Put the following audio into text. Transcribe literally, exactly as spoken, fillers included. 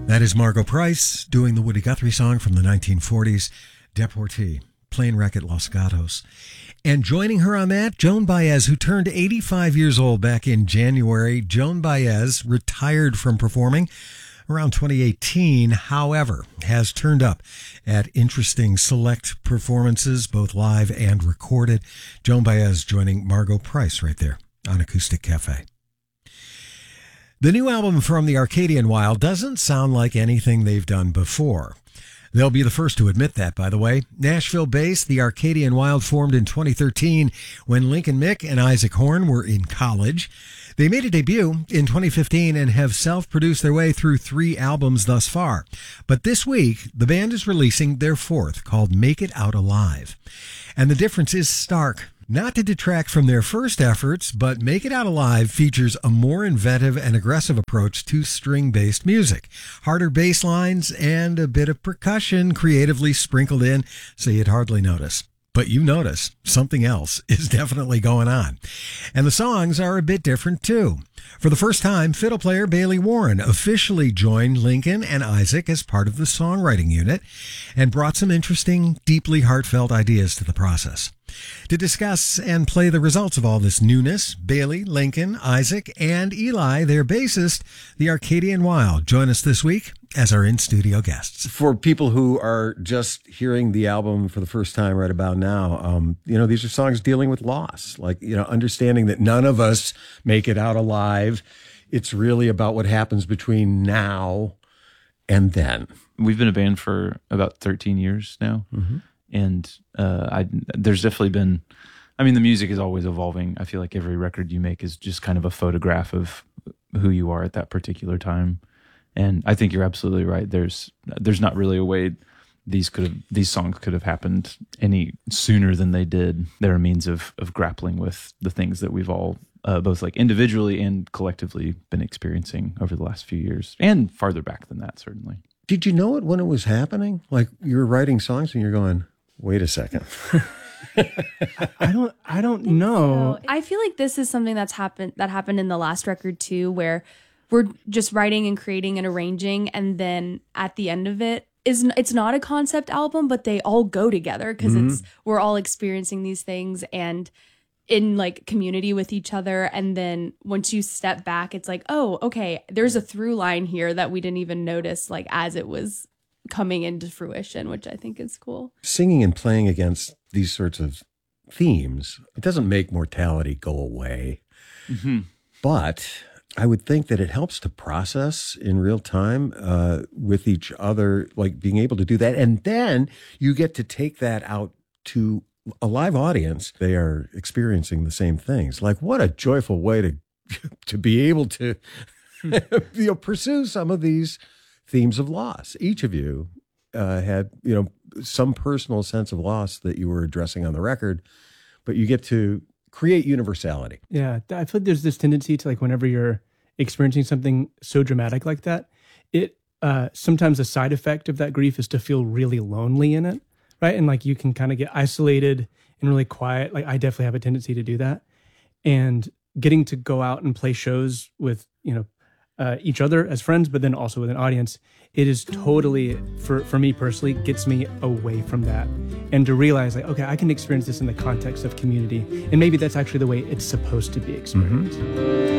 That is Margo Price doing the Woody Guthrie song from the nineteen forties, Deportee, Plane Wreck at Los Gatos. And joining her on that, Joan Baez, who turned eighty-five years old back in January. Joan Baez retired from performing around twenty eighteen, however, has turned up at interesting select performances, both live and recorded. Joan Baez joining Margo Price right there on Acoustic Cafe. The new album from the Arcadian Wild doesn't sound like anything they've done before. They'll be the first to admit that, by the way. Nashville-based, the Arcadian Wild formed in twenty thirteen when Lincoln Mick and Isaac Horn were in college. They made a debut in twenty fifteen and have self-produced their way through three albums thus far. But this week, the band is releasing their fourth, called Make It Out Alive. And the difference is stark. Not to detract from their first efforts, but Make It Out Alive features a more inventive and aggressive approach to string-based music. Harder bass lines and a bit of percussion creatively sprinkled in so you'd hardly notice. But you notice something else is definitely going on. And the songs are a bit different too. For the first time, fiddle player Bailey Warren officially joined Lincoln and Isaac as part of the songwriting unit and brought some interesting, deeply heartfelt ideas to the process. To discuss and play the results of all this newness, Bailey, Lincoln, Isaac, and Eli, their bassist, the Arcadian Wild, join us this week as our in-studio guests. For people who are just hearing the album for the first time right about now, um, you know, these are songs dealing with loss, like, you know, understanding that none of us make it out alive. It's really about what happens between now and then. We've been a band for about thirteen years now. Mm-hmm. And uh, I, there's definitely been, I mean, the music is always evolving. I feel like every record you make is just kind of a photograph of who you are at that particular time. And I think you're absolutely right. There's there's not really a way these could have these songs could have happened any sooner than they did. They're a means of of grappling with the things that we've all uh, both like individually and collectively been experiencing over the last few years, and farther back than that, certainly. Did you know it when it was happening? Like you were writing songs and you're going, wait a second. I don't I don't know. So. I feel like this is something that's happened that happened in the last record too, where we're just writing and creating and arranging, and then at the end of it is it's not a concept album, but they all go together because mm-hmm. it's we're all experiencing these things and in like community with each other. And then once you step back, it's like, oh, okay, there's a through line here that we didn't even notice like as it was coming into fruition, which I think is cool. Singing and playing against these sorts of themes, it doesn't make mortality go away. Mm-hmm. But I would think that it helps to process in real time uh, with each other, like being able to do that. And then you get to take that out to a live audience. They are experiencing the same things. Like what a joyful way to to be able to you know, pursue some of these themes of loss. Each of you uh, had, you know, some personal sense of loss that you were addressing on the record, but you get to create universality. Yeah, I feel like there's this tendency to like whenever you're experiencing something so dramatic like that, it uh, sometimes a side effect of that grief is to feel really lonely in it, right? And like you can kind of get isolated and really quiet. Like I definitely have a tendency to do that. And getting to go out and play shows with, you know, Uh, each other as friends, but then also with an audience, it is totally, for, for me personally, gets me away from that. And to realize like, okay, I can experience this in the context of community. And maybe that's actually the way it's supposed to be experienced. Mm-hmm.